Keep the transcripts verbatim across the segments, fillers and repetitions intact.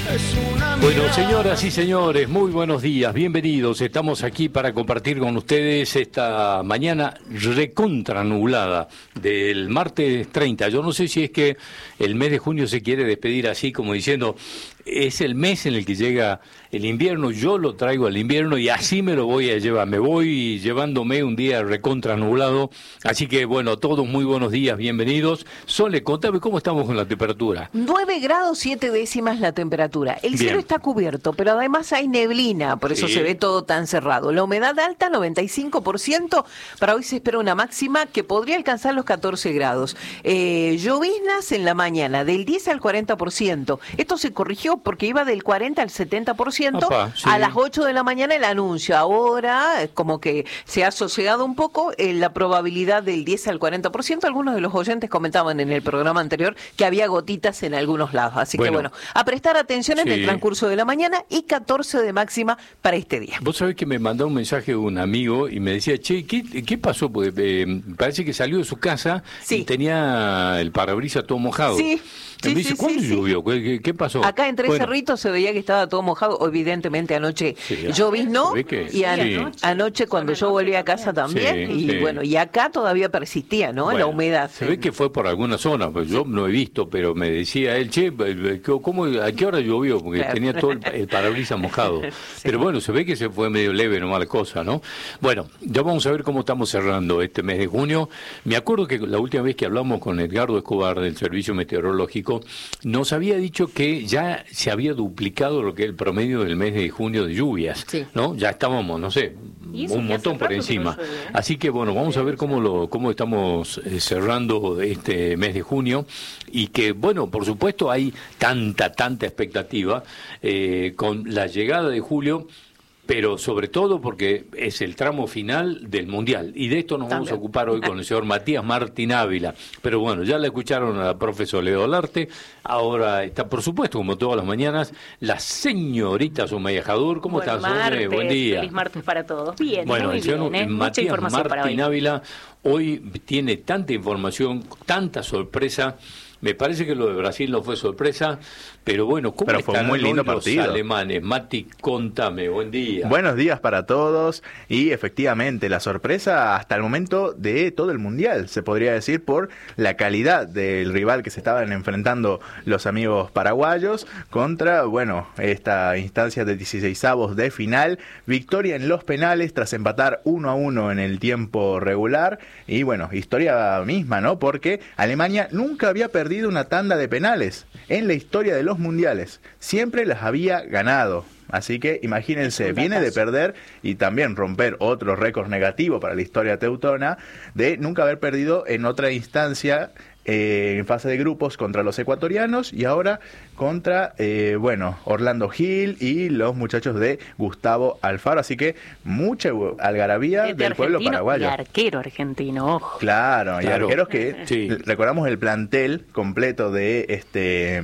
Bueno, señoras y señores, muy buenos días, bienvenidos. Estamos aquí para compartir con ustedes esta mañana recontra nublada del martes treinta. Yo no sé si es que el mes de junio se quiere despedir así, como diciendo, es el mes en el que llega el invierno, yo lo traigo al invierno y así me lo voy a llevar. Me voy llevándome un día recontra nublado. Así que, bueno, todos muy buenos días, bienvenidos. Sole, contame cómo estamos con la temperatura. nueve grados siete décimas la temperatura. El cielo Bien. está cubierto, pero además hay neblina, por eso Sí. se ve todo tan cerrado. La humedad alta, noventa y cinco por ciento. Para hoy se espera una máxima que podría alcanzar los catorce grados. Eh, lloviznas en la mañana, del diez al cuarenta por ciento. Esto se corrigió porque iba del cuarenta al setenta por ciento. Apá, sí. A las ocho de la mañana el anuncio. Ahora, eh, como que se ha sosegado un poco eh, la probabilidad del diez al cuarenta por ciento. Algunos de los oyentes comentaban en el programa anterior que había gotitas en algunos lados. Así Bueno. que bueno, a prestar atención en Sí. el transcurso de la mañana y catorce de máxima para este día. Vos sabés que me mandó un mensaje un amigo y me decía, che, ¿qué, qué pasó? Porque eh, parece que salió de su casa Sí. y tenía el parabrisas todo mojado. Sí. Y me Sí, dice, sí, ¿cuándo sí, sí. llovió? ¿Qué, qué, qué pasó? Acá en Tres Bueno, Cerritos se veía que estaba todo mojado, evidentemente anoche Sí, lloviznó se ve que- y a- sí. anoche cuando yo volví a casa también Sí, y sí. bueno, y acá todavía persistía, ¿no? bueno, La humedad. Se ve que fue por alguna zona, pues yo no he visto, pero me decía él, che, ¿cómo, ¿a qué hora llovió? Porque Claro. tenía todo el, el parabrisas mojado. Pero bueno, se ve que se fue medio leve nomás la cosa, ¿no? Bueno, ya vamos a ver cómo estamos cerrando este mes de junio. Me acuerdo que la última vez que hablamos con Edgardo Escobar del Servicio Meteorológico, nos había dicho que ya se había duplicado lo que es el promedio del mes de junio de lluvias, Sí. ¿no? Ya estábamos, no sé, Y eso un que hace montón por rato que encima. no llueve, ¿eh? Así que bueno, vamos a ver cómo lo cómo estamos eh, cerrando este mes de junio y que bueno, por supuesto hay tanta tanta expectativa eh, con la llegada de julio. Pero sobre todo porque es el tramo final del Mundial. Y de esto nos vamos a También. ocupar hoy con el señor Matías Martín Ávila. Pero bueno, ya la escucharon a la profesora Leo Olarte. Ahora está, por supuesto, como todas las mañanas, la señorita Sumaya Jadur. ¿Cómo Buen estás, Sole? martes, Buen día. Feliz martes para todos. Bien, Bueno, muy el señor bien, ¿eh? Mucha Matías información para Martín hoy. Ávila hoy tiene tanta información, tanta sorpresa. Me parece que lo de Brasil no fue sorpresa, pero bueno, ¿cómo Pero fue un estarán muy lindo hoy los partido. alemanes? Mati, contame, buen día. Buenos días para todos y efectivamente la sorpresa hasta el momento de todo el mundial, se podría decir, por la calidad del rival que se estaban enfrentando los amigos paraguayos contra, bueno, esta instancia de dieciseisavos de final, victoria en los penales tras empatar uno a uno en el tiempo regular y bueno, historia misma, ¿no? Porque Alemania nunca había perdido una tanda de penales en la historia de los mundiales, siempre las había ganado. Así que imagínense, Es un viene de datazo. perder y también romper otro récord negativo para la historia teutona de nunca haber perdido en otra instancia eh, en fase de grupos contra los ecuatorianos y ahora contra, eh, bueno, Orlando Gil y los muchachos de Gustavo Alfaro. Así que mucha algarabía Este del pueblo argentino paraguayo. Y arquero argentino, ojo. Claro, Claro. y arqueros que Sí. recordamos el plantel completo de este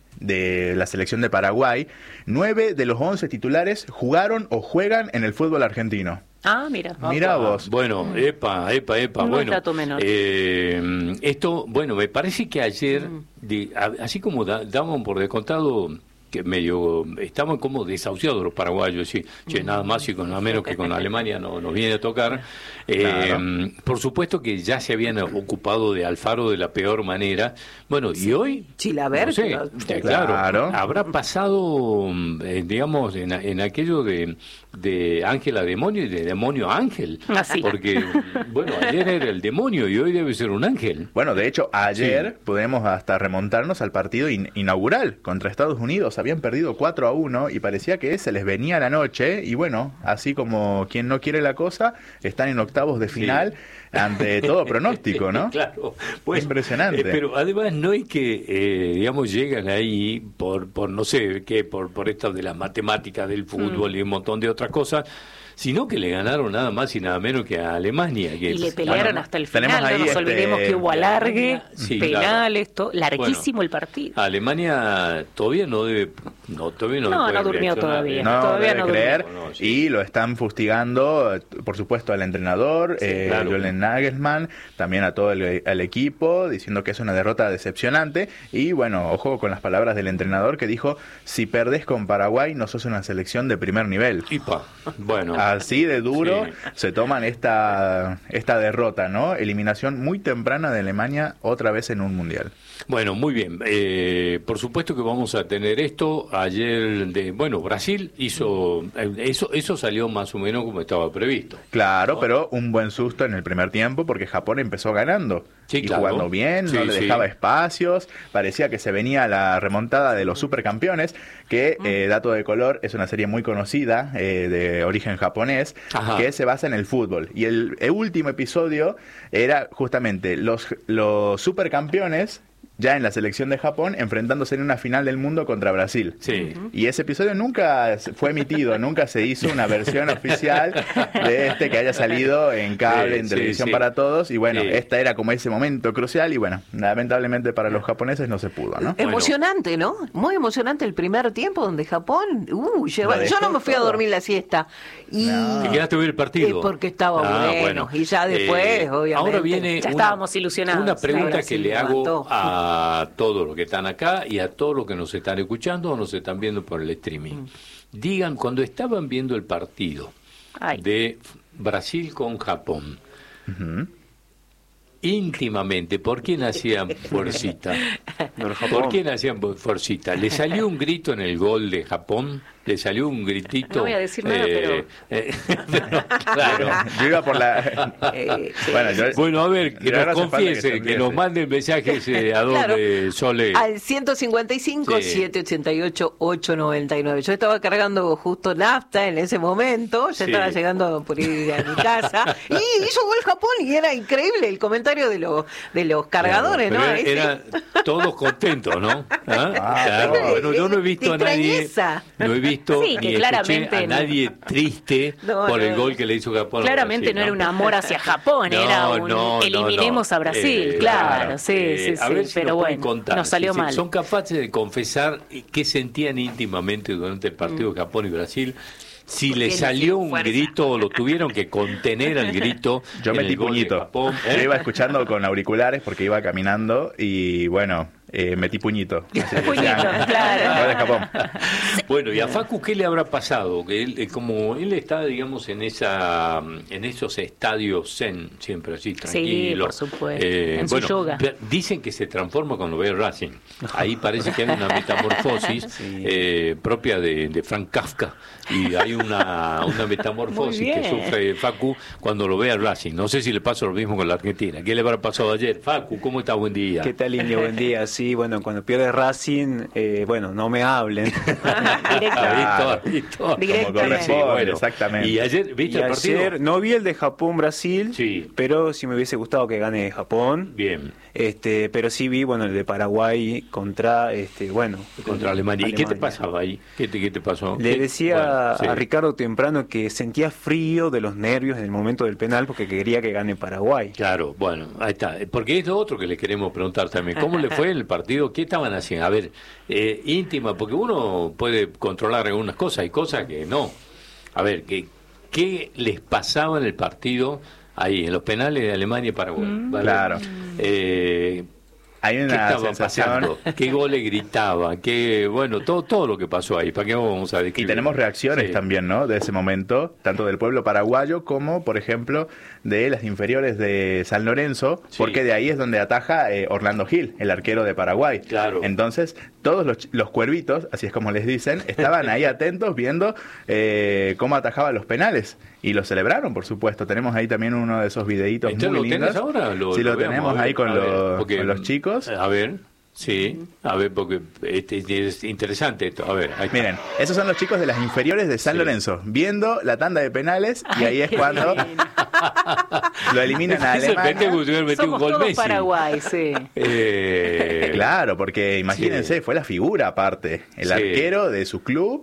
de la selección de Paraguay. Nueve de los once titulares jugaron o juegan en el fútbol argentino. Ah, mira. Mirá Ah, vos. Bueno, epa, epa, epa. No es bueno, dato menor. eh, esto, bueno, me parece que ayer, Mm. de- a- así como da- daban por descontado que medio estaban como desahuciados los paraguayos, sí, che, nada más y con nada menos que con Alemania no nos viene a tocar. Eh, Claro. Por supuesto que ya se habían ocupado de Alfaro de la peor manera. Bueno, y hoy, Chilaver, no sé, pero- eh, claro, Claro. habrá pasado, eh, digamos, en, en aquello de de ángel a demonio y de demonio a ángel. Así. Porque, bueno, ayer era el demonio y hoy debe ser un ángel. Bueno, de hecho, ayer Sí. podemos hasta remontarnos al partido in- inaugural contra Estados Unidos. Habían perdido cuatro a uno y parecía que se les venía la noche. Y bueno, así como quien no quiere la cosa, están en octavos de final ante todo pronóstico, ¿no? Claro. Pues, Impresionante. eh, pero además no es que, eh, digamos, llegan ahí por, por no sé qué, por, por esto de las matemáticas del fútbol y un montón de otras cosas, sino que le ganaron nada más y nada menos que a Alemania. Que Y es- le pelearon bueno, hasta el tenemos final, no ahí nos este- olvidemos que hubo alargue, Sí, penales, todo, larguísimo Bueno, el partido. Alemania todavía no debe, no, todavía no, No, puede no durmió reaccionar. todavía. No Todavía debe no creer durmió, no, sí. y lo están fustigando, eh, por supuesto, al entrenador, eh, claro. Julian Nagelsmann, también a todo el, al equipo, diciendo que es una derrota decepcionante. Y bueno, ojo con las palabras del entrenador que dijo: si perdés con Paraguay no sos una selección de primer nivel. Ipa, bueno. Así de duro Sí. se toman esta, esta derrota, ¿no? Eliminación muy temprana de Alemania otra vez en un mundial. Bueno, muy bien. Eh, por supuesto que vamos a tener esto. Ayer, de, bueno, Brasil hizo, eh, eso, eso salió más o menos como estaba previsto. Claro, pero un buen susto en el primer tiempo porque Japón empezó ganando. Sí, y claro. jugando bien, Sí, no le sí. dejaba espacios, parecía que se venía la remontada de los supercampeones, que, eh, dato de color, es una serie muy conocida, eh, de origen japonés, Ajá. que se basa en el fútbol. Y el, el último episodio era justamente los, los supercampeones, ya en la selección de Japón, enfrentándose en una final del mundo contra Brasil. Sí. Y ese episodio nunca fue emitido, nunca se hizo una versión oficial de este que haya salido en cable, Sí, en sí, televisión sí. para todos. Y bueno, Sí. esta era como ese momento crucial y bueno, lamentablemente para los japoneses no se pudo, ¿no? Bueno. Emocionante, ¿no? Muy emocionante el primer tiempo donde Japón, uh, lleva- Lo yo no dejó me fui a todo. dormir la siesta. Y No. ¿Te quedaste a ver el partido? Eh, porque estaba Ah, bueno. Y ya después, obviamente. Ahora viene Ya una- estábamos ilusionados. Una pregunta Ahora que sí le hago levantó. a todos los que están acá y a todos los que nos están escuchando o nos están viendo por el streaming. Digan, cuando estaban viendo el partido Ay. de Brasil con Japón, Ujú. íntimamente, ¿por quién hacían fuercita? ¿Por quién hacían fuercita? ¿Le salió un grito en el gol de Japón? ¿Le salió un gritito? No voy a decir nada, pero- eh, pero, claro. Yo iba por la... Eh, sí. bueno, yo... Bueno, a ver, que yo ahora nos hace falta confiese, se que, empiece. nos manden mensajes eh, a Claro. donde Sole. Al ciento cincuenta y cinco, Sí. setecientos ochenta y ocho, ochocientos noventa y nueve. Yo estaba cargando justo nafta en ese momento, ya Sí. estaba llegando por ir a mi casa, y hizo gol Japón y era increíble el comentario de, los de los cargadores, Claro, ¿no? pero Ese- eran todos contentos, ¿no? ¿Ah? Ah, Claro, de- bueno, yo no he de- visto de a nadie, extrañeza. no he visto Sí, que ni escuché claramente a no. nadie triste No, por no, el no. gol que le hizo Japón. a Claramente Brasil, no era un amor hacia Japón, No, era un no, no, eliminemos no. a Brasil, Eh, claro, sí, eh, sí, a sí, ver si pero nos pueden bueno, contar, nos salió si- si mal. son capaces de confesar qué sentían íntimamente durante el partido de Japón y Brasil. Si Porque le le salió hicieron un fuerza. grito o lo tuvieron que contener al grito. Yo en metí el gol de puñito. Japón. Yo iba escuchando con auriculares porque iba caminando y bueno, eh, metí puñito. Así que Puñito, decían, claro. gol de Japón. Bueno, y a Facu, ¿qué le habrá pasado? Que él, eh, como él está, digamos, en esa, en esos estadios zen, siempre así, tranquilo. por supuesto. En su bueno, yoga. pe- dicen que se transforma cuando ve Racing. Ahí parece que hay una metamorfosis eh, propia de, de Frank Kafka. Y hay una, una metamorfosis Muy que bien. sufre Facu cuando lo ve a Racing. No sé si le pasa lo mismo con la Argentina. ¿Qué le habrá pasado ayer? Facu, ¿cómo está? Buen día. ¿Qué tal, Indio? Buen día. Sí, bueno, cuando pierde Racing, eh, bueno, no me hablen. Ah, ¿visto? ¿visto? Como Directamente. corresponde, Bueno, exactamente. ¿y ayer Y viste el partido? ayer no vi el de Japón-Brasil, Sí. pero sí me hubiese gustado que gane Japón. Bien. Este, pero sí vi, bueno, el de Paraguay contra, este, bueno, Contra Alemania. ¿Y qué te Alemania. pasaba ahí? ¿Qué te, qué te pasó? Le ¿Qué? decía Bueno, sí. a Ricardo temprano que sentía frío de los nervios en el momento del penal porque quería que gane Paraguay. Claro, bueno, ahí está. Porque es lo otro que le queremos preguntar también. ¿Cómo le fue el partido? ¿Qué estaban haciendo? A ver, eh, íntima, porque uno puede controlar algunas cosas, hay cosas que no. A ver, ¿qué, qué les pasaba en el partido ahí, en los penales de Alemania y Paraguay? ¿Vale? Claro. Eh, Hay ¿Qué una estaba sensación... pasando? ¿Qué goles gritaban? ¿Qué, bueno, todo, todo lo que pasó ahí. ¿Para qué vamos a Y describir? tenemos reacciones Sí. también, ¿no? De ese momento, tanto del pueblo paraguayo como, por ejemplo, de las inferiores de San Lorenzo, Sí. porque de ahí es donde ataja eh, Orlando Gil, el arquero de Paraguay. Claro. Entonces, todos los, ch- los cuervitos, así es como les dicen, estaban ahí atentos viendo eh, cómo atajaba los penales. Y lo celebraron, por supuesto. Tenemos ahí también uno de esos videitos ¿Entonces muy lo lindos. tenés ahora? Lo- sí, lo, lo veamos, tenemos a ver, ahí con, a ver, los, porque- con los chicos. A ver, sí, a ver, porque este, es interesante esto. A ver, ahí está. Miren, esos son los chicos de las inferiores de San Sí. Lorenzo, viendo la tanda de penales, y ahí es cuando lo eliminan a De repente Alemania. pusieron metió un Somos gol todos Messi. Paraguay, sí. Eh, Claro, porque imagínense, Sí. fue la figura aparte, el Sí. arquero de su club,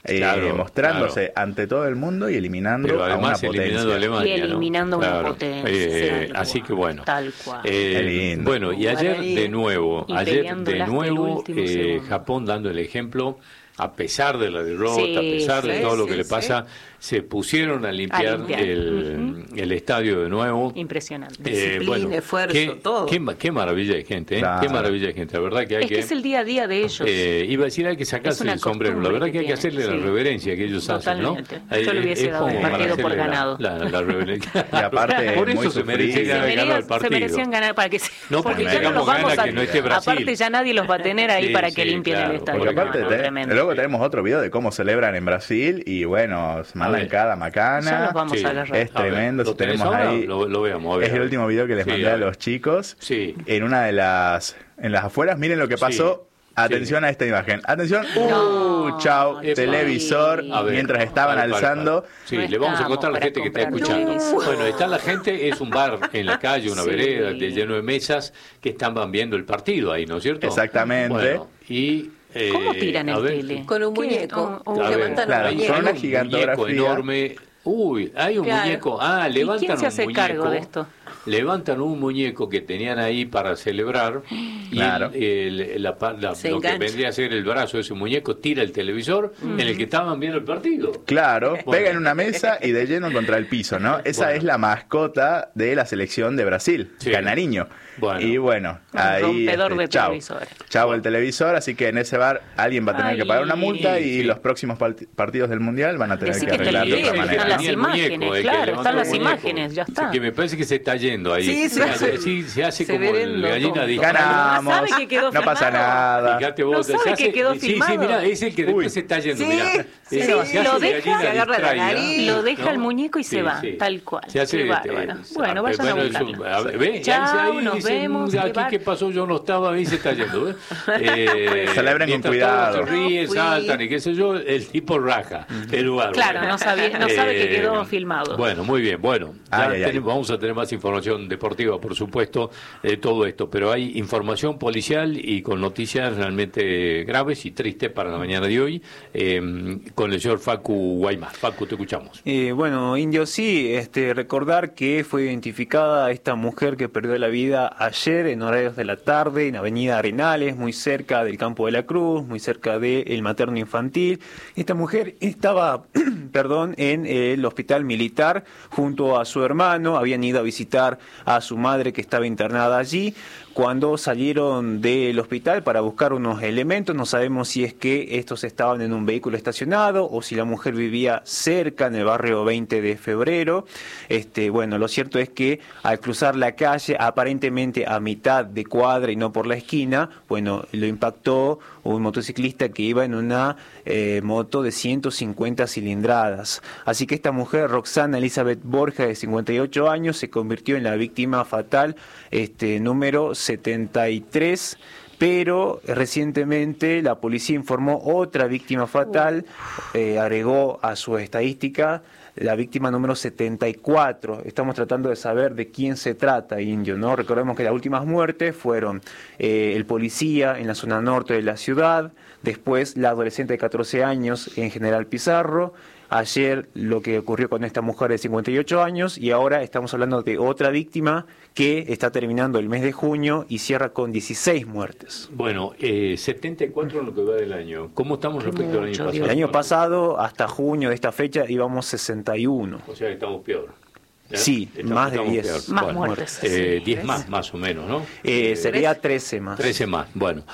eh, Claro, mostrándose claro. ante todo el mundo y eliminando Pero a una además potencia. eliminando a Alemania, Y eliminando ¿no? una Claro. potencia. Eh, Tal así cual, que bueno. Tal cual. Eh, Qué lindo. bueno, y ayer Guaraní. de nuevo, Y ayer peleándola de hasta el nuevo, último eh, segundo. Japón dando el ejemplo, a pesar de la derrota, Sí, a pesar de sí, todo lo sí, que le sí. pasa, se pusieron a limpiar, A limpiar. El, el estadio de nuevo. Impresionante. Eh, Disciplina, esfuerzo, qué, todo. Qué, ma- qué maravilla de gente, ¿eh? Claro. Qué maravilla de gente. La verdad que hay Es que... que es el día a día de ellos. Eh, iba a decir, hay que sacarse una el sombrero. La costumbre verdad que que hay que tienen, hacerle la sí. reverencia que ellos Totalmente. hacen, ¿no? Yo le Eh, hubiese es dado como el para partido por hacerle la- ganado. La, la reverencia. Y aparte, por muy eso se sufrido. merecía Se, haber ganado el merecían, se partido. merecían ganar para que se, No, porque porque ya no tengamos los vamos ganas a que no esté Brasil. aparte ya nadie los va a tener ahí Sí, para sí, que limpien claro, el estadio. Porque Porque aparte, No, te- tremendo. luego tenemos otro video de cómo celebran en Brasil y bueno, se mandan ver. cada Ya macana. los vamos Sí. a agarrar. Es A ver, tremendo, ¿lo si tenés tenemos ahora? ahí. Lo, lo veamos. a ver, Es a el ver. último video que les Sí, mandé a a ver. los chicos. Sí. En una de las, en las afueras, miren lo que pasó. Sí. Atención a esta imagen. Atención. No, Uh, chao. epa. Televisor. A ver, mientras estaban para, para, alzando. para. Sí, No le vamos a estamos contar a la para gente que está comprar escuchando. televisor. Bueno, está la gente, es un bar en la calle, una Sí. vereda, de, lleno de mesas que están viendo el partido ahí, ¿no es cierto? Exactamente. Bueno, y... eh, ¿Cómo tiran a el ver, tele? Con un ¿Qué? muñeco. Oh, oh. A ver, Levantan Claro, un hay con muñeco. una un gigantografía. muñeco enorme. Uy, hay un Claro. muñeco. Ah, ¿Y levantan quién se hace un muñeco. cargo de esto? Levantan un muñeco que tenían ahí para celebrar y Claro. el- el- la pa- la- Se lo que engancha. vendría a ser el brazo de ese muñeco tira el televisor en el que estaban viendo el partido. Claro, Bueno. pega en una mesa y de lleno contra el piso, ¿no? Esa Bueno. es la mascota de la selección de Brasil, Sí. Canariño. Bueno. Y bueno, Un ahí rompedor este, de chau. televisores. Chau el televisor, así que en ese bar alguien va a tener Ay. que pagar una multa y Sí. los próximos part- partidos del Mundial van a tener Decí que que está arreglar el de video, otra están manera. las Tenía el imágenes, muñeco, el que claro, levantó están el las muñeco. imágenes, ya está. Sí, que me parece que se está yendo ahí. Sí, sí, Se, sí. sí, se hace Se como ve el lo gallina tonto. disparada. Ganamos, ¿Sabe que quedó no pasa filmado? nada. Fíjate vos, ¿No se sabe hace- que quedó sí, sí, filmado? mira, es el que después Uy. se está yendo, Sí, mira. sí, Ese sí, se hace lo de deja, gallina se agarra la distraída, nariz. Lo deja ¿no? el muñeco y se Sí, va, sí. tal cual. Se hace, Qué este, bárbaro. ah, Bueno, vayan a bueno, eso, buscarlo. a ver, ve, Chao, ya ahí nos dice, vemos, "Mm, qué aquí bar-". qué pasó, yo no estaba, ahí se está yendo. ¿eh? Eh, Celebren con mientras cuidado. todos se ríen, No fui. saltan y qué sé yo, el tipo raja. El bárbaro. Claro, no sabía- no sabe que quedó filmado. Bueno, muy bien, bueno, ya Ay, ay, ay. tenemos- vamos a tener más información deportiva, por supuesto, de todo esto, pero hay información policial y con noticias realmente graves y tristes para la mañana de hoy, eh, con el señor Facu Guaymar. Facu, te escuchamos. Eh, bueno, Indio, sí, este, recordar que fue identificada esta mujer que perdió la vida ayer en horarios de la tarde en Avenida Arenales, muy cerca del Campo de la Cruz, muy cerca del materno infantil. Esta mujer estaba, perdón, en el hospital militar junto a su hermano, habían ido a visitar a su madre que estaba internada allí. Cuando salieron del hospital para buscar unos elementos, no sabemos si es que estos estaban en un vehículo estacionado o si la mujer vivía cerca en el barrio veinte de febrero. Este, bueno, lo cierto es que al cruzar la calle, aparentemente a mitad de cuadra y no por la esquina, bueno, lo impactó un motociclista que iba en una eh, moto de ciento cincuenta cilindradas. Así que esta mujer, Roxana Elizabeth Borja, de cincuenta y ocho años, se convirtió en la víctima fatal este, número setenta y tres, pero recientemente la policía informó otra víctima fatal, eh, agregó a su estadística la víctima número setenta y cuatro. Estamos tratando de saber de quién se trata, Indio, ¿no? Recordemos que las últimas muertes fueron eh, el policía en la zona norte de la ciudad, después la adolescente de catorce años en General Pizarro, ayer lo que ocurrió con esta mujer de cincuenta y ocho años y ahora estamos hablando de otra víctima que está terminando el mes de junio y cierra con dieciséis muertes. Bueno, eh, setenta y cuatro en lo que va del año. ¿Cómo estamos respecto al año mucho, pasado? Dios. El año pasado, hasta junio de esta fecha, íbamos sesenta y uno. O sea que estamos peor. ¿eh? Sí, más de estamos diez. peor. Más Bueno, muertes, eh, sí. diez más, más o menos, ¿no? Eh, sería trece más. trece más, bueno,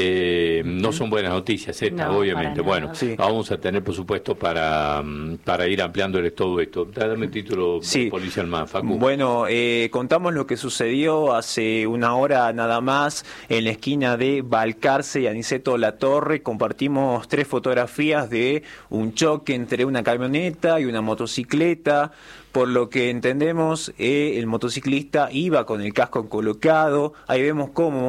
eh, no son buenas noticias estas, No, obviamente. para Bueno, nada. Sí. vamos a tener, por supuesto, para, mm, para ir ampliándoles todo esto. Dame el título Sí. policial más, Facu. Bueno, eh, contamos lo que sucedió hace una hora nada más en la esquina de Balcarce y Aniceto La Torre. Compartimos tres fotografías de un choque entre una camioneta y una motocicleta. Por lo que entendemos, eh, el motociclista iba con el casco colocado. Ahí vemos cómo que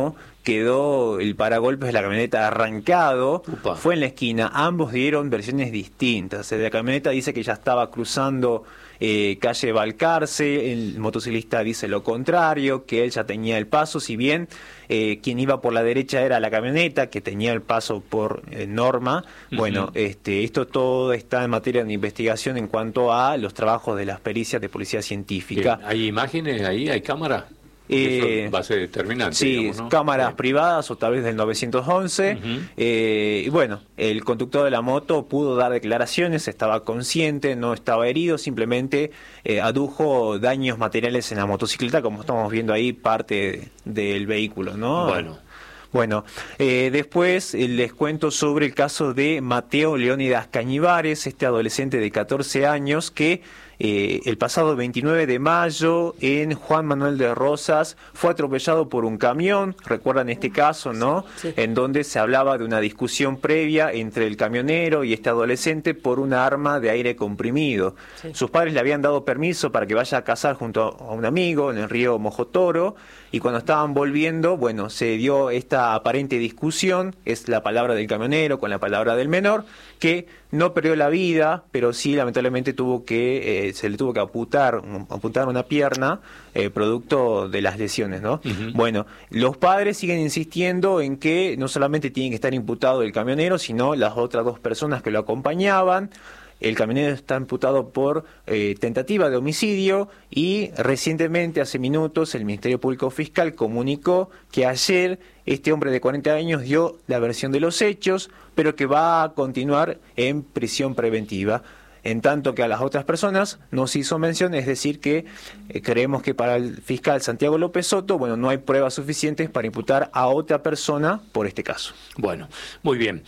quedó el paragolpes de la camioneta arrancado. Upa. Fue en la esquina. Ambos dieron versiones distintas. El de la camioneta dice que ya estaba cruzando eh, calle Balcarce, el motociclista dice lo contrario, que él ya tenía el paso, si bien eh, quien iba por la derecha era la camioneta, que tenía el paso por eh, norma. Uh-huh. Bueno, este, esto todo está en materia de investigación en cuanto a los trabajos de las pericias de policía científica. Bien. ¿Hay imágenes ahí? ¿Hay cámara? Eh, Eso va a ser determinante. Sí, digamos, ¿no? cámaras Bien. privadas o tal vez del novecientos once. Uh-huh. eh, y bueno, el conductor de la moto pudo dar declaraciones, estaba consciente, no estaba herido, simplemente eh, adujo daños materiales en la motocicleta, como estamos viendo ahí, parte de, del vehículo, ¿no? Bueno. Bueno, eh, después eh, les cuento sobre el caso de Mateo Leónidas Cañivares, este adolescente de catorce años que eh, el pasado veintinueve de mayo en Juan Manuel de Rosas fue atropellado por un camión. Recuerdan este caso, ¿no? Sí. En donde se hablaba de una discusión previa entre el camionero y este adolescente por una arma de aire comprimido. Sí. Sus padres le habían dado permiso para que vaya a cazar junto a un amigo en el río Mojotoro, y cuando estaban volviendo, bueno, se dio esta aparente discusión, es la palabra del camionero con la palabra del menor, que no perdió la vida, pero sí lamentablemente tuvo que eh, se le tuvo que amputar, amputar una pierna eh, producto de las lesiones, ¿no? Uh-huh. Bueno, los padres siguen insistiendo en que no solamente tiene que estar imputado el camionero, sino las otras dos personas que lo acompañaban. El camionero está imputado por eh, tentativa de homicidio y recientemente, hace minutos, el Ministerio Público Fiscal comunicó que ayer este hombre de cuarenta años dio la versión de los hechos, pero que va a continuar en prisión preventiva. En tanto que a las otras personas no se hizo mención, es decir que eh, creemos que para el fiscal Santiago López Soto, bueno, no hay pruebas suficientes para imputar a otra persona por este caso. Bueno, muy bien.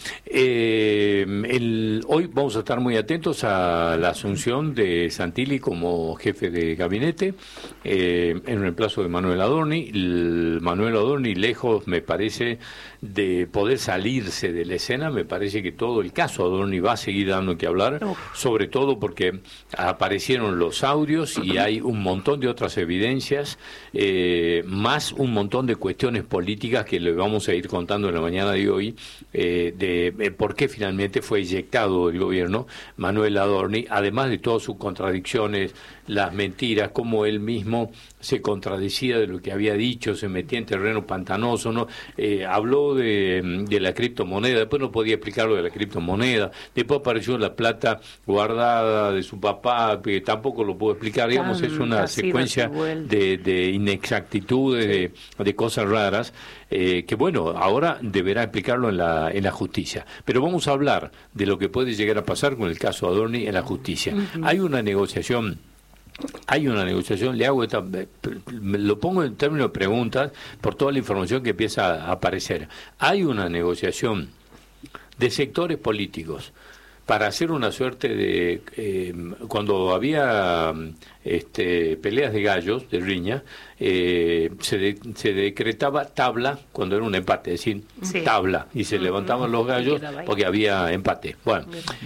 Eh, el, hoy vamos a estar muy atentos a la asunción de Santilli como jefe de gabinete eh, en el reemplazo de Manuel Adorni. El Manuel Adorni, lejos, me parece, de poder salirse de la escena, me parece que todo el caso Adorni va a seguir dando que hablar, Uf. sobre todo porque aparecieron los audios y hay un montón de otras evidencias, eh, más un montón de cuestiones políticas que le vamos a ir contando en la mañana de hoy, eh, de eh, por qué finalmente fue eyectado del gobierno Manuel Adorni, además de todas sus contradicciones, las mentiras, cómo él mismo se contradecía de lo que había dicho, se metía en terreno pantanoso, ¿no? Eh, habló de, de la criptomoneda, después no podía explicar lo de la criptomoneda, después apareció la plata guardada de su papá, que tampoco lo pudo explicar, digamos, es una secuencia de, de inexactitudes, sí. de, de cosas raras, eh, que bueno, ahora deberá explicarlo en la, en la justicia. Pero vamos a hablar de lo que puede llegar a pasar con el caso Adorni en la justicia. Uh-huh. Hay una negociación Hay una negociación, le hago esta, lo pongo en términos de preguntas por toda la información que empieza a aparecer. Hay una negociación de sectores políticos para hacer una suerte de, eh, cuando había este, peleas de gallos, de riña, eh, se, de, se decretaba tabla cuando era un empate, es decir, sí. tabla, y se uh-huh. levantaban los gallos porque había empate. Bueno,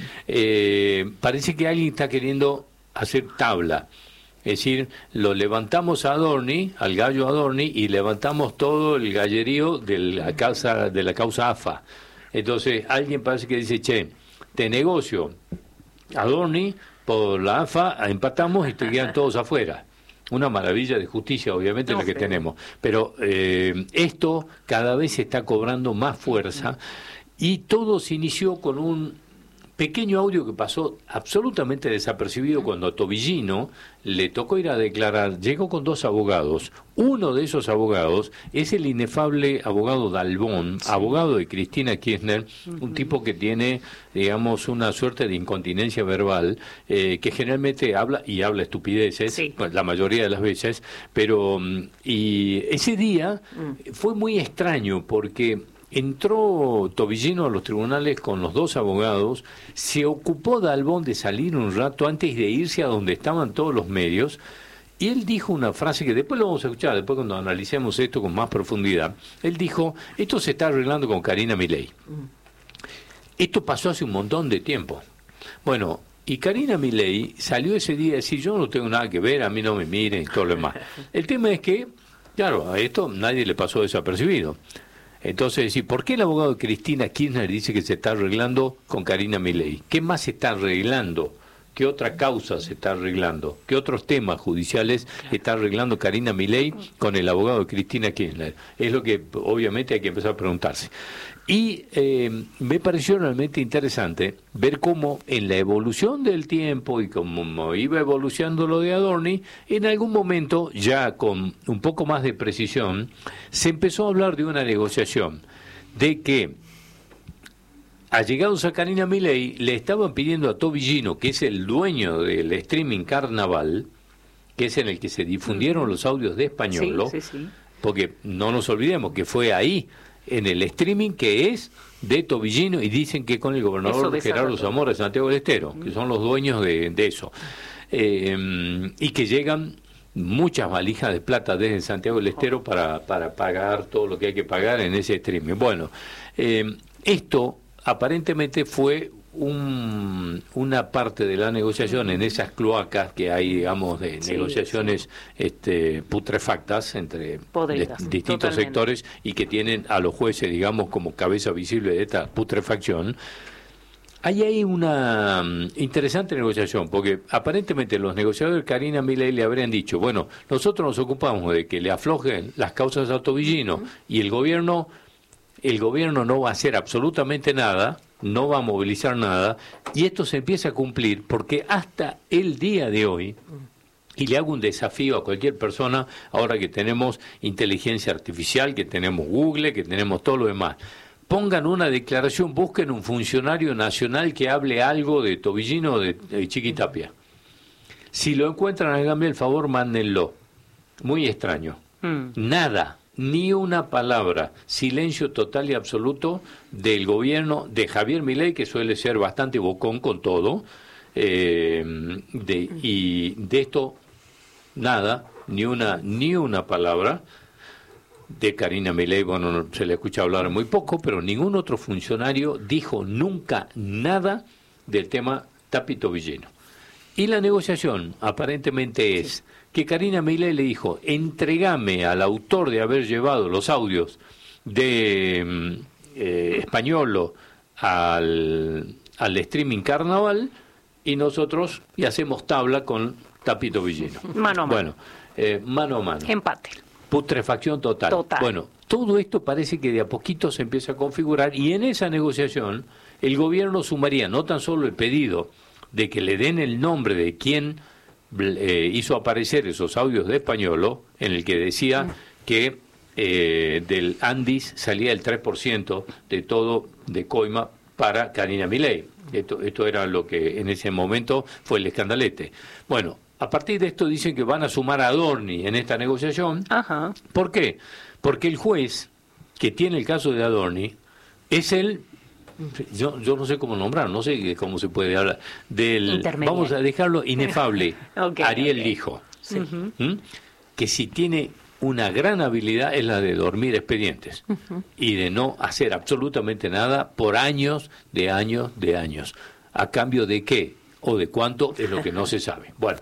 eh, parece que alguien está queriendo hacer tabla, es decir, lo levantamos a Adorni, al gallo Adorni, y levantamos todo el gallerío de la causa, de la causa A F A. Entonces, alguien parece que dice, che, te negocio Adorni por la A F A, empatamos y te quedan todos afuera. Una maravilla de justicia, obviamente, no, la que pero... tenemos. Pero eh, esto cada vez está cobrando más fuerza, y todo se inició con un pequeño audio que pasó absolutamente desapercibido cuando a Tobillino le tocó ir a declarar. Llegó con dos abogados. Uno de esos abogados es el inefable abogado Dalbón, sí. abogado de Cristina Kirchner, uh-huh. un tipo que tiene, digamos, una suerte de incontinencia verbal, eh, que generalmente habla, y habla estupideces, sí. pues, la mayoría de las veces, pero y ese día uh-huh. fue muy extraño porque entró Tobillino a los tribunales con los dos abogados, se ocupó Dalbón de salir un rato antes de irse a donde estaban todos los medios, y él dijo una frase que después lo vamos a escuchar, después cuando analicemos esto con más profundidad. Él dijo, esto se está arreglando con Karina Milei. Esto pasó hace un montón de tiempo. Bueno, y Karina Milei salió ese día a decir, yo no tengo nada que ver, a mí no me miren y todo lo demás. El tema es que, claro, a esto nadie le pasó desapercibido. Entonces, sí, ¿por qué el abogado de Cristina Kirchner dice que se está arreglando con Karina Milei? ¿Qué más se está arreglando? ¿Qué otra causa se está arreglando? ¿Qué otros temas judiciales está arreglando Karina Milei con el abogado de Cristina Kirchner? Es lo que obviamente hay que empezar a preguntarse. Y eh, me pareció realmente interesante ver cómo en la evolución del tiempo y como iba evolucionando lo de Adorni, en algún momento, ya con un poco más de precisión, se empezó a hablar de una negociación, de que allegados a Karina Milei le estaban pidiendo a Tobillino, que es el dueño del streaming Carnaval, que es en el que se difundieron los audios de Españolo, Sí, sí, sí. porque no nos olvidemos que fue ahí, en el streaming que es de Tobillino, y dicen que con el Eso gobernador de Gerardo Salvador. Zamora de Santiago del Estero, que son los dueños de, de eso, eh, y que llegan muchas valijas de plata desde Santiago del Estero para, para pagar todo lo que hay que pagar en ese streaming. Bueno, eh, esto aparentemente fue un, una parte de la negociación en esas cloacas que hay, digamos, de Sí, negociaciones este, putrefactas entre Podridas, de- distintos totalmente. sectores y que tienen a los jueces, digamos, como cabeza visible de esta putrefacción. Ahí hay una mm, interesante negociación, porque aparentemente los negociadores de Karina Milei le habrían dicho, bueno, nosotros nos ocupamos de que le aflojen las causas a Tobillino y el gobierno, el gobierno no va a hacer absolutamente nada, no va a movilizar nada, y esto se empieza a cumplir porque hasta el día de hoy, y le hago un desafío a cualquier persona, ahora que tenemos inteligencia artificial, que tenemos Google, que tenemos todo lo demás, pongan una declaración, busquen un funcionario nacional que hable algo de Tobillino o de, de Chiquitapia. Si lo encuentran, háganme el favor, mándenlo. Muy extraño. Mm. Nada, ni una palabra, silencio total y absoluto del gobierno de Javier Milei, que suele ser bastante bocón con todo, eh, de, y de esto nada, ni una ni una palabra. De Karina Milei, bueno, no- se le escucha hablar muy poco, pero ningún otro funcionario dijo nunca nada del tema Tapi Tobillino. Y la negociación aparentemente es que Karina Milei le dijo, entregame al autor de haber llevado los audios de mm, eh, Españolo al, al streaming Carnaval y nosotros y hacemos tabla con Tapi Tobillino. Mano a mano. Bueno, eh, mano a mano. Empate. Putrefacción total. Total. Bueno, todo esto parece que de a poquito se empieza a configurar y en esa negociación el gobierno sumaría no tan solo el pedido de que le den el nombre de quien eh, hizo aparecer esos audios de Españolo, en el que decía que eh, del Andis salía el tres por ciento de todo de coima para Karina Milei. Esto, esto era lo que en ese momento fue el escandalete. Bueno, a partir de esto dicen que van a sumar a Adorni en esta negociación. Ajá. ¿Por qué? Porque el juez que tiene el caso de Adorni es el, yo, yo no sé cómo nombrar, no sé cómo se puede hablar, del, Intermediario. vamos a dejarlo inefable, Ok, Ariel ok. Lijo, Sí. ¿Mm? que si tiene una gran habilidad es la de dormir expedientes y de no hacer absolutamente nada por años, de años, de años. ¿A cambio de qué? O de cuánto es lo que no se sabe. Bueno,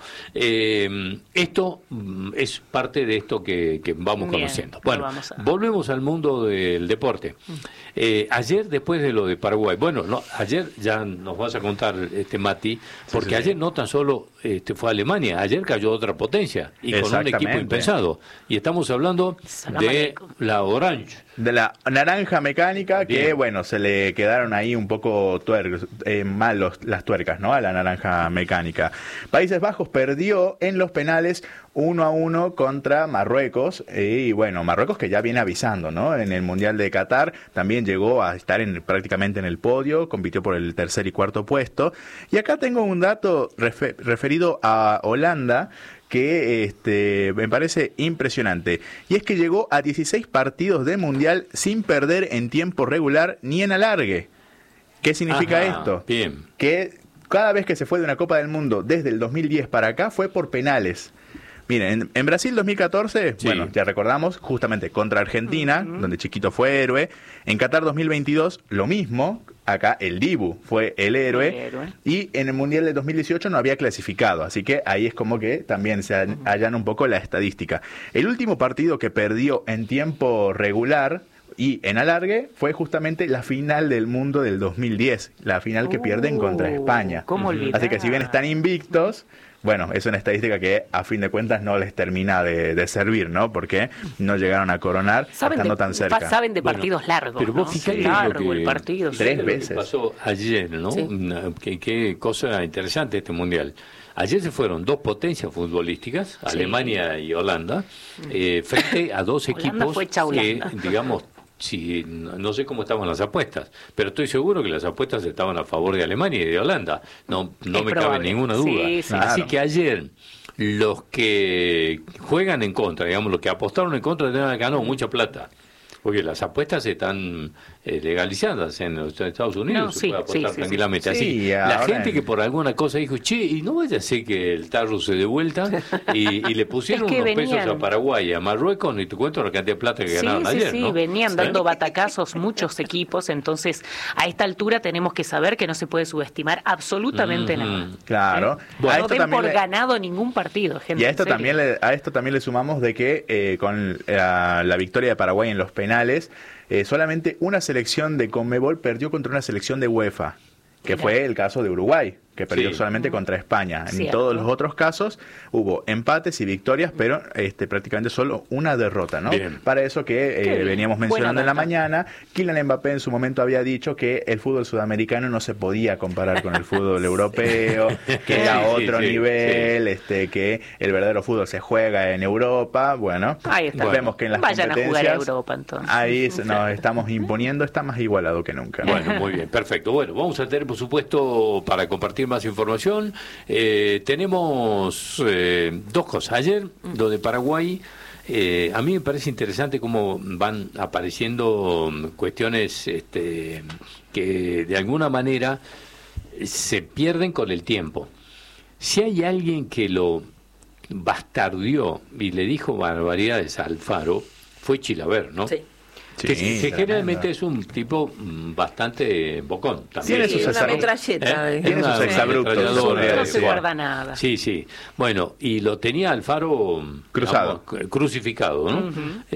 eh, esto mm, es parte de esto que, que vamos Bien, conociendo. lo Bueno, vamos a- volvemos al mundo del deporte. Eh, ayer, después de lo de Paraguay, bueno, no, ayer ya nos vas a contar, este Mati, porque sí, sí. ayer no tan solo este, fue Alemania, ayer cayó otra potencia y con un equipo Exactamente. impensado. Y estamos hablando de Salamanca. la Orange. De la naranja mecánica, que Bien. bueno, se le quedaron ahí un poco tuer eh, mal los- las tuercas, ¿no? A la naranja mecánica. Países Bajos perdió en los penales uno a uno contra Marruecos, eh, y bueno, Marruecos que ya viene avisando, ¿no? En el Mundial de Qatar también llegó a estar en, prácticamente en el podio, compitió por el tercer y cuarto puesto. Y acá tengo un dato refe- referido a Holanda, que este, me parece impresionante. Y es que llegó a dieciséis partidos de Mundial sin perder en tiempo regular ni en alargue. ¿Qué significa Ajá, esto? bien. Que cada vez que se fue de una Copa del Mundo desde el dos mil diez para acá fue por penales. Miren, en, en Brasil dos mil catorce, Sí. bueno, ya recordamos, justamente contra Argentina, donde Chiquito fue héroe. En Qatar dos mil veintidós, lo mismo. Acá el Dibu fue el héroe. El héroe. Y en el Mundial de dos mil dieciocho no había clasificado. Así que ahí es como que también se allana un poco la estadística. El último partido que perdió en tiempo regular Y en alargue fue justamente la final del mundo del dos mil diez, la final que Uh, pierden contra España. ¿cómo olvidar? Así que si bien están invictos, bueno, es una estadística que a fin de cuentas no les termina de, de servir, ¿no? Porque no llegaron a coronar Saben estando de, tan cerca. pa- saben de Bueno, partidos largos. pero vos ¿no? fijate lo largo que- el partido. sí. Tres Lo que veces. pasó ayer, ¿no? Sí. Una- qué, qué cosa interesante este mundial. Ayer se fueron dos potencias futbolísticas, Sí. Alemania y Holanda, eh, frente a dos Holanda equipos fue hecha que, Holanda. digamos, si, no sé cómo estaban las apuestas, pero estoy seguro que las apuestas estaban a favor de Alemania y de Holanda. No, no Es me cabe probable. ninguna duda. Sí, sí. Así Claro. que ayer los que juegan en contra, digamos, los que apostaron en contra, ganó mucha plata. Porque las apuestas están eh, legalizadas en los Estados Unidos, No, se sí, puede apostar sí, sí, tranquilamente. sí. Así, Sí, la ahora gente en- que por alguna cosa dijo, che, y no vaya a ser que el tarro se dé vuelta, y, y le pusieron Es que unos venían- pesos a Paraguay y a Marruecos, y te cuento la cantidad de plata que Sí, ganaron sí, ayer, sí, ¿no? venían ¿Sí? dando batacazos muchos equipos, entonces a esta altura tenemos que saber que no se puede subestimar absolutamente Ujú. nada. Claro. ¿Eh? A No esto den también por le- ganado ningún partido, gente. Y a esto en serio. también le, a esto también le sumamos de que eh, con la, la victoria de Paraguay en los penales, eh, solamente una selección de Conmebol perdió contra una selección de UEFA, que Mirá. fue el caso de Uruguay, que perdió Sí. solamente contra España. En Cierto. todos los otros casos hubo empates y victorias, pero este, prácticamente solo una derrota, ¿no? Bien. Para eso que eh, Qué bien. veníamos Buena mencionando en la data. mañana, Kylian Mbappé en su momento había dicho que el fútbol sudamericano no se podía comparar con el fútbol europeo, que era Sí, otro sí, nivel, este que el verdadero fútbol se juega en Europa. Bueno, Ahí está. vemos que en las Vayan a competencias jugar a Europa, entonces. ahí se- nos estamos imponiendo, está más igualado que nunca. Bueno, muy bien, perfecto. Bueno, vamos a tener, por supuesto, para compartir más información, eh, tenemos eh, dos cosas. Ayer, lo de Paraguay, eh, a mí me parece interesante cómo van apareciendo mm, cuestiones este, que de alguna manera eh, se pierden con el tiempo. Si hay alguien que lo bastardió y le dijo barbaridades a Alfaro, fue Chilaver, ¿no? Sí. que, que Sí, generalmente tremendo. es un tipo mm, bastante bocón también. Tiene Sí, sus una exar- metralleta. ¿Eh? eh. Tiene Una- sus una exabruptos, ametralladora, se podría No se decir. guarda nada. Sí, sí. Bueno, y lo tenía Alfaro Cruzado. digamos, crucificado, ¿no?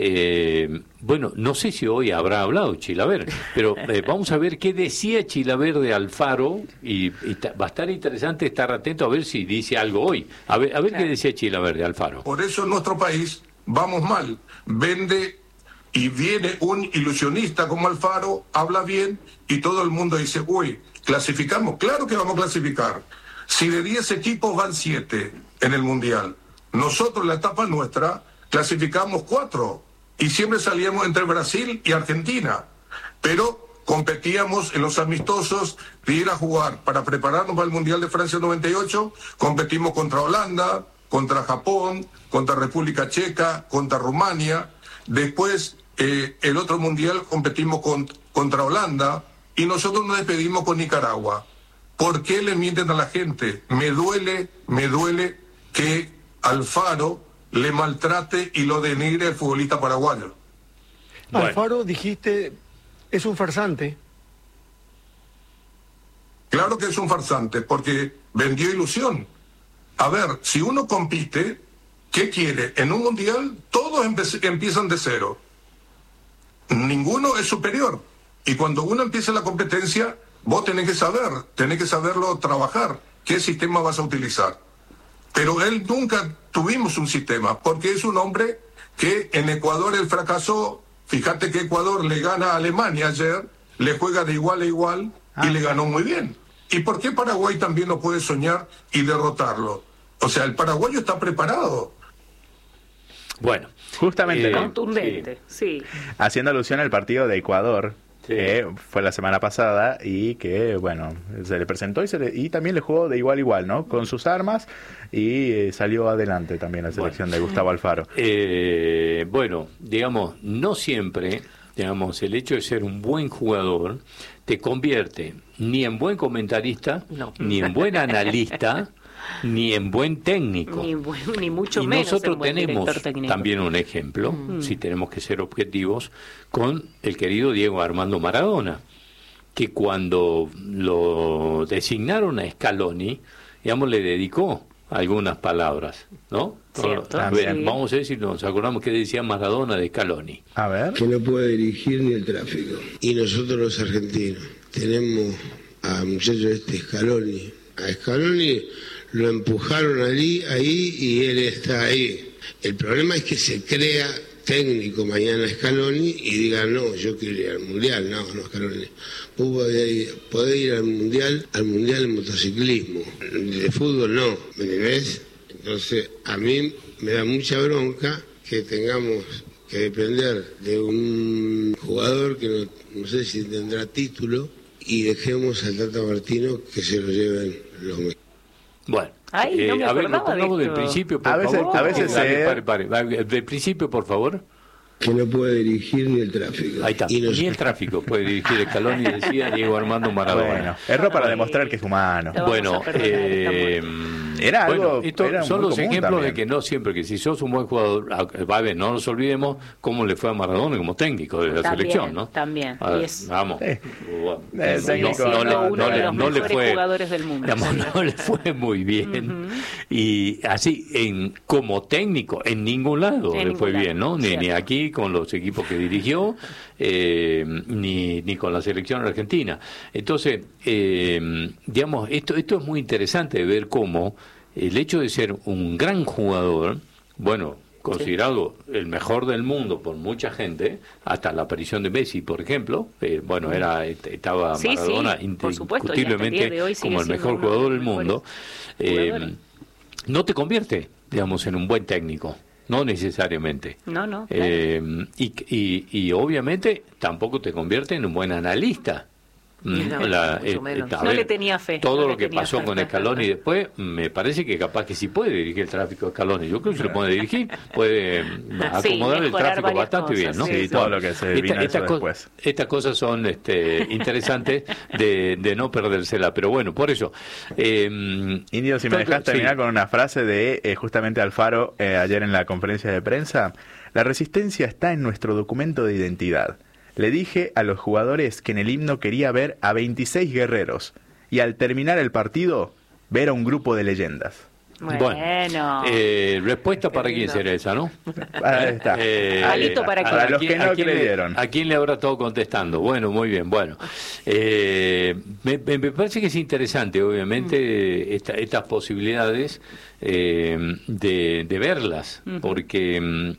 Eh, bueno, no sé si hoy habrá hablado Chilaver, pero eh, vamos a ver qué decía Chilaver de Alfaro y, y ta- va a estar interesante estar atento a ver si dice algo hoy. A ver, a ver qué decía Chilaver de Alfaro. Por eso en nuestro país vamos mal. Vende y viene un ilusionista como Alfaro, habla bien y todo el mundo dice, uy, ¿clasificamos? Claro que vamos a clasificar. Si de diez equipos van siete en el Mundial, nosotros la etapa nuestra clasificamos cuatro y siempre salíamos entre Brasil y Argentina. Pero competíamos en los amistosos de ir a jugar para prepararnos para el Mundial de Francia noventa y ocho, competimos contra Holanda, contra Japón, contra República Checa, contra Rumania. Después, eh, el otro Mundial competimos con, contra Holanda y nosotros nos despedimos con Nicaragua. ¿Por qué le mienten a la gente? Me duele, me duele que Alfaro le maltrate y lo denigre al futbolista paraguayo. Bueno. Alfaro, dijiste, es un farsante. Claro que es un farsante, porque vendió ilusión. A ver, si uno compite, ¿qué quiere? En un mundial todos empe- empiezan de cero. Ninguno es superior. Y cuando uno empieza la competencia, vos tenés que saber, tenés que saberlo trabajar, qué sistema vas a utilizar. Pero él nunca tuvimos un sistema, porque es un hombre que en Ecuador él fracasó. Fíjate que Ecuador le gana a Alemania ayer, le juega de igual a igual y le ganó muy bien. ¿Y por qué Paraguay también no puede soñar y derrotarlo? O sea, el paraguayo está preparado. Bueno, Justamente, Eh, ¿no? Contundente, sí. Haciendo alusión al partido de Ecuador, Sí. que fue la semana pasada y que, bueno, se le presentó y, se le- y también le jugó de igual a igual, ¿no? Con sus armas y eh, salió adelante también la selección de Gustavo Alfaro. Eh, bueno, digamos, no siempre, digamos, el hecho de ser un buen jugador te convierte ni en buen comentarista, No. ni en buen analista, ni en buen técnico. Ni, bueno, ni mucho y menos nosotros en buen tenemos director técnico. también un ejemplo, si tenemos que ser objetivos, con el querido Diego Armando Maradona, que cuando lo designaron a Scaloni, digamos, le dedicó algunas palabras, ¿no? Cierto, A ver, sí. vamos a ver si nos acordamos qué decía Maradona de Scaloni. A ver. Que no puede dirigir ni el tráfico. Y nosotros los argentinos tenemos a muchacho este Scaloni. A Scaloni lo empujaron allí, ahí y él está ahí. El problema es que se crea técnico mañana Scaloni y diga no, yo quiero ir al mundial. No, no, Scaloni. Vos podés ir, podés ir al mundial, al mundial de motociclismo. De fútbol no, ¿me entendés? Entonces a mí me da mucha bronca que tengamos que depender de un jugador que no, no sé si tendrá título y dejemos al Tata Martino que se lo lleven los mexicanos. Bueno, Ay, no me a ver, lo acordaba de pongamos del esto. principio, por A veces- favor. a veces Dale, se- pare, pare. Va, del principio, por favor. Que no puede dirigir ni el tráfico. Ahí está. Y nos- Ni el tráfico puede dirigir Scaloni, decía Diego Armando Maradona. Bueno, erró para demostrar que es humano. Lo vamos Bueno, a perdonar, eh, Era algo- bueno, esto era son muy los común ejemplos también. de que no siempre, que si sos un buen jugador, a- va a ver, no nos olvidemos cómo le fue a Maradona como técnico de la También, selección, ¿no? también. A ver, Y es- vamos. Eh, Bueno, eh, técnico, no, le- uno no de le- los no le mejores fue, jugadores del mundo. digamos, no le fue muy bien. Y así, en como técnico, en ningún lado En le ningún fue lado, bien, ¿no? Ni, ni cierto. aquí con los equipos que dirigió, eh, ni, ni con la selección argentina. Entonces, eh, digamos, esto, esto es muy interesante de ver cómo el hecho de ser un gran jugador, bueno, considerado el mejor del mundo por mucha gente, hasta la aparición de Messi, por ejemplo, eh, bueno, era estaba Sí, Maradona sí, por supuesto, y hasta el indiscutiblemente día de hoy sigue como el siendo mejor uno de jugador los del mundo, mejores eh, jugadores. no te convierte, digamos, en un buen técnico, no necesariamente. No, no, claro. Eh, y, y, y obviamente tampoco te convierte en un buen analista. Mm, No, mucho menos. a No le tenía fe, Todo no lo le que tenía pasó fe. con Scaloni después, me parece que capaz que sí puede dirigir el tráfico de Scaloni. Yo creo que se lo puede dirigir, puede Sí, acomodar el mejorar tráfico varias bastante cosas, bien, ¿no? sí, Sí, sí. todo lo que se Esta- vino eso estas co- después. Estas cosas son este, interesantes de, de no perdérsela, pero bueno, por eso. Eh, Indio, si me tanto- dejas sí. terminar con una frase de eh, justamente Alfaro eh, ayer en la conferencia de prensa. La resistencia está en nuestro documento de identidad. Le dije a los jugadores que en el himno quería ver a veintiséis guerreros y al terminar el partido ver a un grupo de leyendas. Bueno, eh, respuesta para Qué quién lindo. será esa, ¿no? Ahí está. Eh, Palito para a- quién. a los quién- que no a quién le- creyeron. ¿A quién le habrá estado contestando? Bueno, muy bien, bueno. Eh, me, me- me parece que es interesante, obviamente, esta- estas posibilidades eh, de, de verlas, porque mm,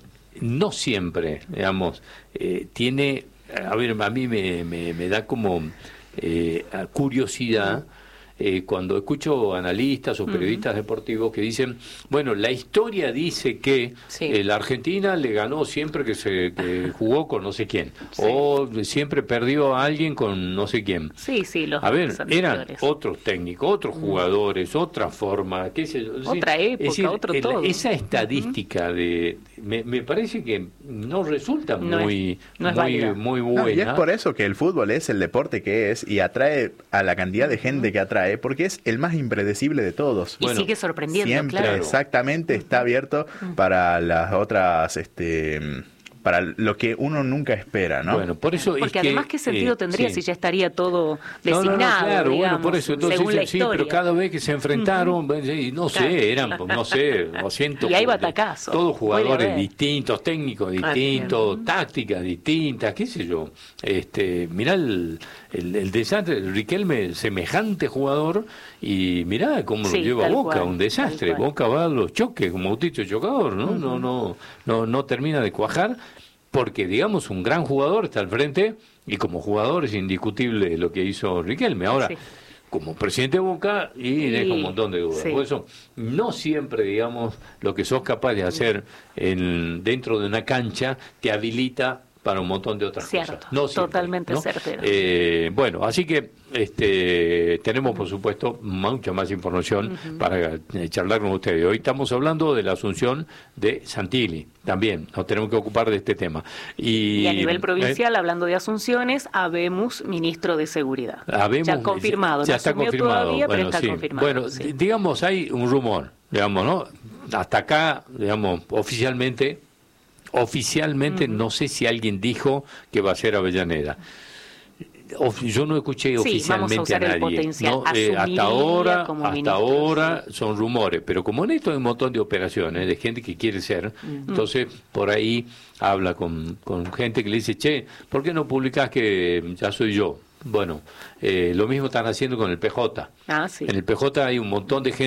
no siempre, digamos, eh, tiene, a ver, a mí me, me, me da como eh, curiosidad. Eh, cuando escucho analistas o periodistas deportivos que dicen, bueno, la historia dice que Sí. eh, la Argentina le ganó siempre que se que jugó con no sé quién, Sí. o siempre perdió a alguien con no sé quién. Sí, sí, los A ver, son eran anteriores. otros técnicos, otros jugadores, otra forma, qué sé yo. Es Otra decir, época, es decir, otro el- todo. Esa estadística de me, me parece que no resulta No es- muy no es muy, válida. muy No, buena. y es por eso que el fútbol es el deporte que es y atrae a la cantidad de gente que atrae, porque es el más impredecible de todos. Y bueno, sigue sorprendiendo, Siempre, claro. exactamente, está abierto para las otras, este, para lo que uno nunca espera, ¿no? Bueno, por eso Porque es que, además, ¿qué sentido eh, tendría sí. si ya estaría todo No, no, no, designado? claro, bueno, digamos, por eso, entonces según la sí, historia? pero cada vez que se enfrentaron, y no sé, Claro, eran, claro. no sé, doscientos. Y hay batacazos, Todos puede jugadores haber. distintos, técnicos Ah, distintos, tácticas distintas, qué sé yo. Este, mirá el, el, el desastre, Riquelme, semejante jugador, y mirá cómo Sí, lo lleva tal Boca, cual, un desastre. tal cual. Boca va a los choques, como autito chocador, ¿no? No, no, no, no termina de cuajar. Porque, digamos, un gran jugador está al frente y como jugador es indiscutible lo que hizo Riquelme. Ahora, Sí. como presidente de Boca, y Y- deja un montón de dudas. sí. Por eso, no siempre, digamos, lo que sos capaz de hacer en, dentro de una cancha te habilita para un montón de otras Cierto, cosas. No siempre, totalmente ¿no? certero. Eh, bueno, así que este, tenemos, por supuesto, mucha más información para eh, charlar con ustedes. Hoy estamos hablando de la asunción de Santilli, también, nos tenemos que ocupar de este tema. Y, Y a nivel eh, provincial, hablando de asunciones, habemos ministro de Seguridad. Habemos- ya confirmado, ya no está asumió confirmado. todavía, bueno, pero está sí. confirmado. Bueno, sí. d- digamos, hay un rumor, digamos, ¿no? Hasta acá, digamos, oficialmente, oficialmente no sé si alguien dijo que va a ser Avellaneda. of- yo no escuché Sí, oficialmente vamos a usar a el nadie. potencial. ¿no? Eh, hasta Asumiría ahora, como hasta ministro, ahora son rumores, pero como en esto hay un montón de operaciones de gente que quiere ser, entonces por ahí habla con, con gente que le dice, che, ¿por qué no publicás que ya soy yo? Bueno, eh, lo mismo están haciendo con el P J. Ah, sí. En el P J hay un montón de gente